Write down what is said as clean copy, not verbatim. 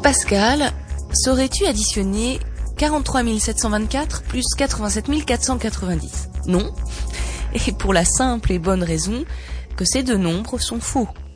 Pascal, saurais-tu additionner 43 724 plus 87 490 ? Non. Et pour la simple et bonne raison que ces deux nombres sont faux.